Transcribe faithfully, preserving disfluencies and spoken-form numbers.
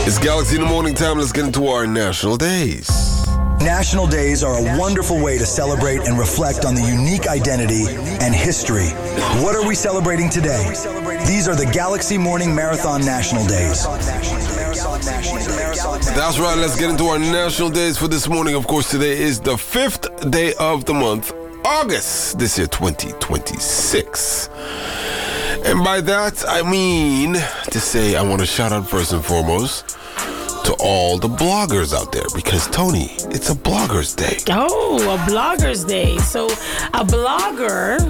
It's Galaxy in the Morning Time. Let's get into our national days. National days are a wonderful way to celebrate and reflect on the unique identity and history. What are we celebrating today? These are the Galaxy Morning Marathon National Days. That's right. Let's get into our national days for this morning. Of course, today is the fifth day of the month, August, this year, twenty twenty-six. And by that, I mean to say I want to shout out first and foremost to all the bloggers out there, because Tony, it's a Bloggers Day. Oh, a Bloggers Day. So a blogger